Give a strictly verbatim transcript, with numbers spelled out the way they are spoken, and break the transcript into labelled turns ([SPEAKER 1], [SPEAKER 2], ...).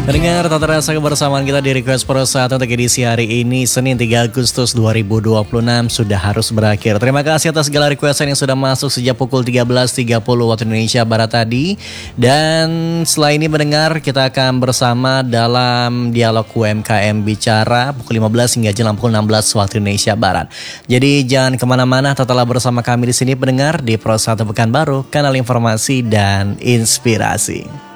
[SPEAKER 1] Pendengar, tak terasa kebersamaan kita di Request Pro satu untuk edisi hari ini, Senin tiga Agustus dua ribu dua puluh enam sudah harus berakhir. Terima kasih atas segala requestan yang sudah masuk sejak pukul tiga belas tiga puluh waktu Indonesia Barat tadi. Dan setelah ini pendengar, kita akan bersama dalam dialog U M K M Bicara pukul lima belas hingga jam pukul enam belas waktu Indonesia Barat. Jadi jangan kemana-mana, tetaplah bersama kami di sini pendengar di Pro satu Pekanbaru, kanal informasi dan inspirasi.